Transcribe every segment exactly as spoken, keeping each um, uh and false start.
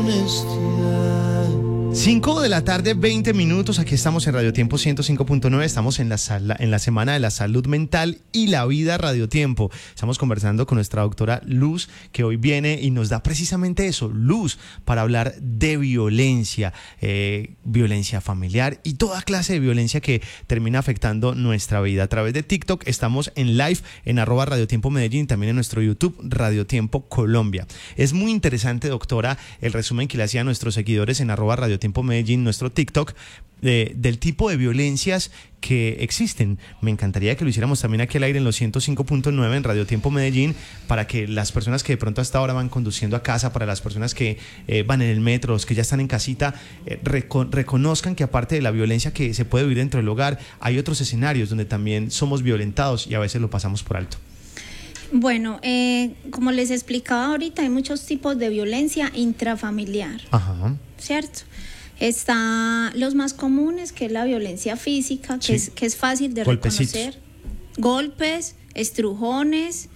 cinco de la tarde, veinte minutos. Aquí estamos en Radio Tiempo ciento cinco punto nueve. Estamos en la, sala, en la Semana de la Salud Mental y la Vida Radio Tiempo. Estamos conversando con nuestra doctora Luz, que hoy viene y nos da precisamente eso, luz, para hablar de violencia, eh, violencia familiar y toda clase de violencia que termina afectando nuestra vida. A través de TikTok estamos en live en arroba Radio Tiempo Medellín, también en nuestro YouTube Radio Tiempo Colombia. Es muy interesante, doctora, el resumen que le hacía a nuestros seguidores en arroba Radio Tiempo Medellín, nuestro TikTok, de, del tipo de violencias que existen. Me encantaría que lo hiciéramos también aquí al aire en los ciento cinco punto nueve en Radio Tiempo Medellín, para que las personas que de pronto hasta ahora van conduciendo a casa, para las personas que eh, van en el metro, los que ya están en casita, eh, reco- reconozcan que aparte de la violencia que se puede vivir dentro del hogar, hay otros escenarios donde también somos violentados y a veces lo pasamos por alto. Bueno, eh, como les explicaba ahorita, hay muchos tipos de violencia intrafamiliar. Ajá. ¿Cierto? Está los más comunes, que es la violencia física, que, sí. es, que es fácil de Golpecitos. reconocer. Golpes, estrujones,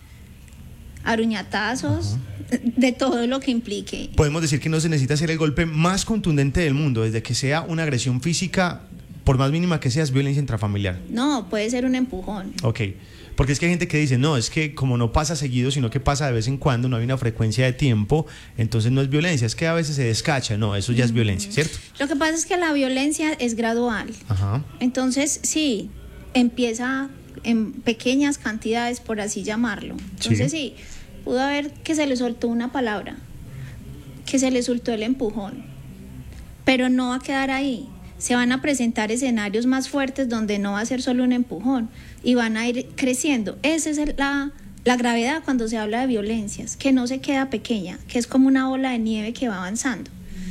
aruñatazos, Ajá. de todo lo que implique. Podemos decir que no se necesita ser el golpe más contundente del mundo, desde que sea una agresión física, por más mínima que sea, es violencia intrafamiliar. No, puede ser un empujón. Ok. Porque es que hay gente que dice, no, es que como no pasa seguido, sino que pasa de vez en cuando, no hay una frecuencia de tiempo, entonces no es violencia, es que a veces se descacha, no, eso ya es violencia, ¿cierto? Lo que pasa es que la violencia es gradual. Ajá. Entonces, sí, empieza en pequeñas cantidades, por así llamarlo. Entonces, sí, sí pudo haber que se le soltó una palabra, que se le soltó el empujón, pero no va a quedar ahí. Se van a presentar escenarios más fuertes donde no va a ser solo un empujón y van a ir creciendo. Esa es el, la, la gravedad cuando se habla de violencias, que no se queda pequeña, que es como una bola de nieve que va avanzando.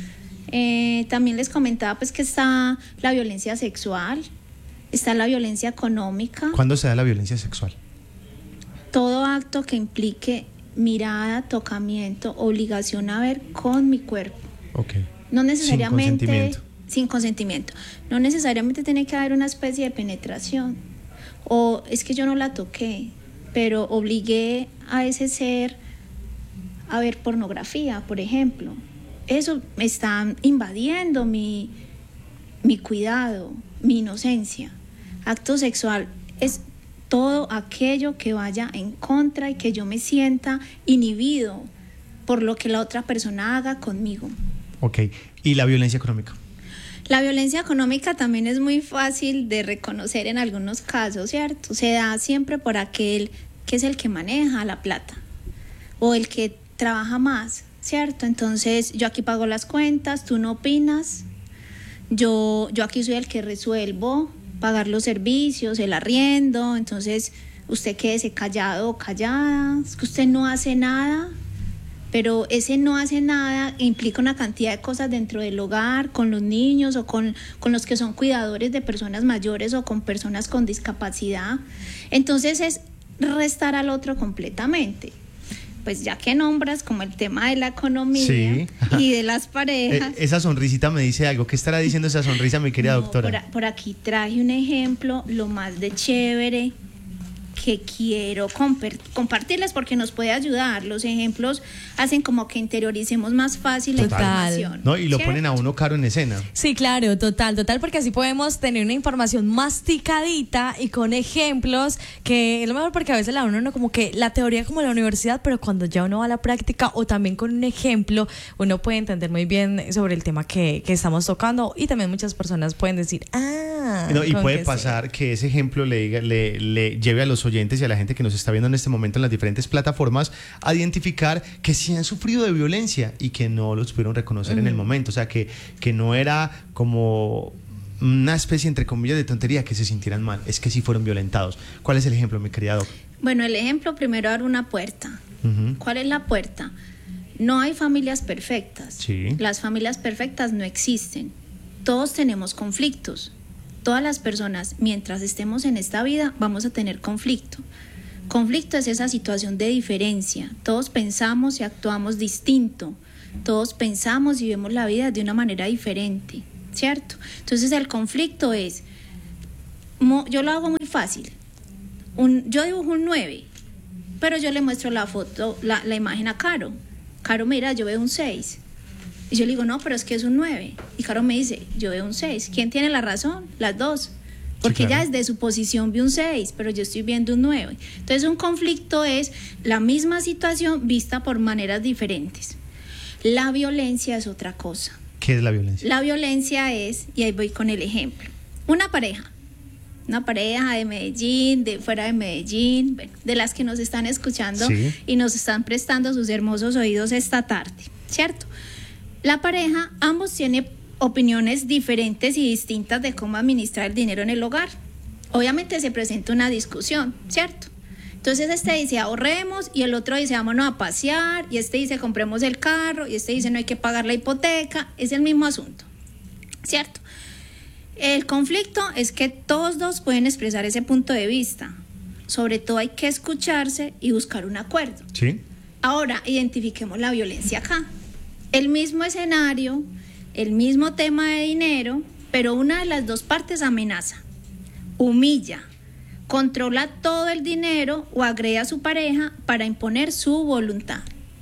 Eh, también les comentaba pues que está la violencia sexual, está la violencia económica. ¿Cuándo se da la violencia sexual? Todo acto que implique mirada, tocamiento, obligación a ver con mi cuerpo. Okay. No necesariamente... Sin consentimiento. Sin consentimiento. No necesariamente tiene que haber una especie de penetración. O es que yo no la toqué, pero obligué a ese ser a ver pornografía, por ejemplo. Eso me está invadiendo mi, mi cuidado, mi inocencia. Acto sexual es todo aquello que vaya en contra y que yo me sienta inhibido por lo que la otra persona haga conmigo. Ok. ¿Y la violencia económica? La violencia económica también es muy fácil de reconocer en algunos casos, ¿cierto? Se da siempre por aquel que es el que maneja la plata o el que trabaja más, ¿cierto? Entonces, yo aquí pago las cuentas, tú no opinas, yo, yo aquí soy el que resuelvo pagar los servicios, el arriendo, entonces usted quédese callado o callada, es que usted no hace nada. Pero ese no hace nada implica una cantidad de cosas dentro del hogar, con los niños o con, con los que son cuidadores de personas mayores o con personas con discapacidad. Entonces es restar al otro completamente. Pues ya que nombras como el tema de la economía, sí, y de las parejas. Eh, esa sonrisita me dice algo. ¿Qué estará diciendo esa sonrisa, mi querida no, doctora? Por, por aquí traje un ejemplo, lo más de chévere, que quiero comp- compartirles porque nos puede ayudar. Los ejemplos hacen como que interioricemos más fácil la información. No, y lo ¿cierto? ponen a uno caro en escena. Sí, claro, total, total, porque así podemos tener una información masticadita y con ejemplos, que es lo mejor, porque a veces la uno no, como que la teoría como la universidad, pero cuando ya uno va a la práctica o también con un ejemplo, uno puede entender muy bien sobre el tema que, que estamos tocando, y también muchas personas pueden decir, ah, no, y puede que pasar sí. que ese ejemplo le, diga, le, le lleve a los oyentes y a la gente que nos está viendo en este momento en las diferentes plataformas a identificar que sí han sufrido de violencia y que no los pudieron reconocer mm. en el momento, o sea que, que no era como una especie entre comillas de tontería que se sintieran mal, es que sí fueron violentados. ¿Cuál es el ejemplo, mi querida Doc? Bueno, el ejemplo primero era una puerta. Uh-huh. ¿Cuál es la puerta? No hay familias perfectas. Sí. Las familias perfectas no existen. Todos tenemos conflictos. Todas las personas, mientras estemos en esta vida, vamos a tener conflicto. Conflicto es esa situación de diferencia. Todos pensamos y actuamos distinto. Todos pensamos y vemos la vida de una manera diferente, ¿cierto? Entonces el conflicto es, yo lo hago muy fácil. Un, yo dibujo un nueve, pero yo le muestro la foto, la, la imagen a Caro. Caro, mira, yo veo un seis. Y yo le digo, no, pero es que es un nueve. Y Caro me dice, yo veo un seis. ¿Quién tiene la razón? Las dos. Porque sí, claro. Ella desde su posición ve un seis, pero yo estoy viendo un nueve. Entonces un conflicto es la misma situación vista por maneras diferentes. La violencia es otra cosa. ¿Qué es la violencia? La violencia es, y ahí voy con el ejemplo, una pareja. Una pareja de Medellín, de fuera de Medellín, bueno, de las que nos están escuchando sí. y nos están prestando sus hermosos oídos esta tarde, ¿cierto? La pareja, ambos tienen opiniones diferentes y distintas de cómo administrar el dinero en el hogar. Obviamente se presenta una discusión, ¿cierto? Entonces este dice ahorremos y el otro dice vámonos a pasear y este dice compremos el carro y este dice no hay que pagar la hipoteca, es el mismo asunto, ¿cierto? El conflicto es que todos dos pueden expresar ese punto de vista. Sobre todo hay que escucharse y buscar un acuerdo. Sí. Ahora, identifiquemos la violencia acá. El mismo escenario, el mismo tema de dinero, pero una de las dos partes amenaza, humilla, controla todo el dinero o agrede a su pareja para imponer su voluntad.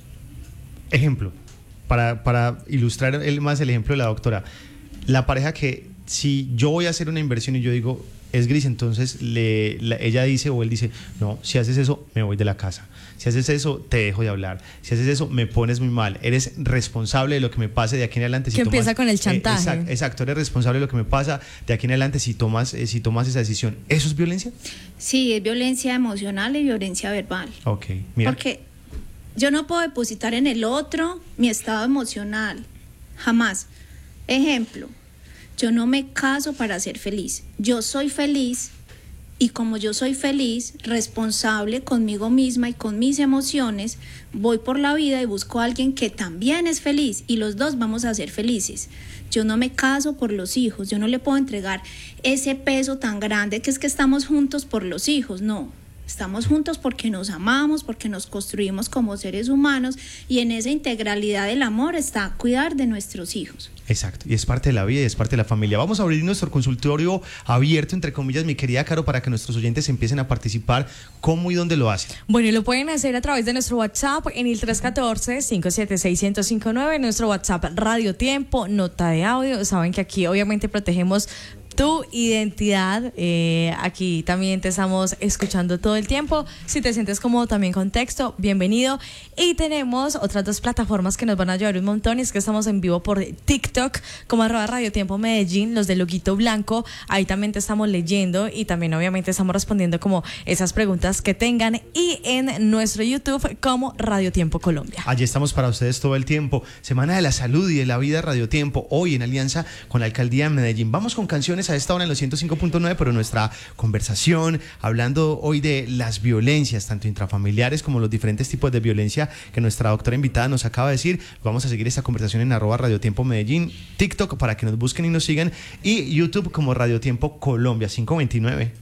Ejemplo, para, para ilustrar el, más el ejemplo de la doctora. La pareja que si yo voy a hacer una inversión y yo digo, es gris, entonces le, la, ella dice o él dice, no, si haces eso, me voy de la casa. Si haces eso, te dejo de hablar. Si haces eso, me pones muy mal. Eres responsable de lo que me pase de aquí en adelante. Si que tomas, empieza con el chantaje. Eh, exacto, exacto, eres responsable de lo que me pasa de aquí en adelante si tomas, eh, si tomas esa decisión. ¿Eso es violencia? Sí, es violencia emocional y violencia verbal. Ok, mira. Porque yo no puedo depositar en el otro mi estado emocional. Jamás. Ejemplo. Yo no me caso para ser feliz. Yo soy feliz y como yo soy feliz, responsable conmigo misma y con mis emociones, voy por la vida y busco a alguien que también es feliz y los dos vamos a ser felices. Yo no me caso por los hijos, yo no le puedo entregar ese peso tan grande que es que estamos juntos por los hijos, no. Estamos juntos porque nos amamos, porque nos construimos como seres humanos y en esa integralidad del amor está cuidar de nuestros hijos. Exacto, y es parte de la vida y es parte de la familia. Vamos a abrir nuestro consultorio abierto, entre comillas, mi querida Caro, para que nuestros oyentes empiecen a participar. ¿Cómo y dónde lo hacen? Bueno, y lo pueden hacer a través de nuestro WhatsApp en el tres uno cuatro, cinco siete seis, uno cero cinco nueve, nuestro WhatsApp Radio Tiempo, nota de audio. Saben que aquí obviamente protegemos tu identidad, eh, aquí también te estamos escuchando todo el tiempo. Si te sientes cómodo también con texto, bienvenido. Y tenemos otras dos plataformas que nos van a ayudar un montón, y es que estamos en vivo por TikTok como arroba Radio Tiempo Medellín, los de loguito blanco, ahí también te estamos leyendo y también obviamente estamos respondiendo como esas preguntas que tengan, y en nuestro YouTube como Radio Tiempo Colombia. Allí estamos para ustedes todo el tiempo. Semana de la Salud y de la Vida, Radio Tiempo, hoy en alianza con la Alcaldía de Medellín. Vamos con canciones a esta hora en los ciento cinco punto nueve, pero nuestra conversación hablando hoy de las violencias, tanto intrafamiliares como los diferentes tipos de violencia que nuestra doctora invitada nos acaba de decir. Vamos a seguir esta conversación en arroba Radio Tiempo Medellín, TikTok para que nos busquen y nos sigan, y YouTube como Radio Tiempo Colombia cinco veintinueve.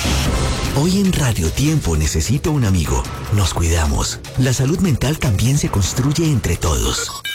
Hoy en Radio Tiempo necesito un amigo. Nos cuidamos. La salud mental también se construye entre todos.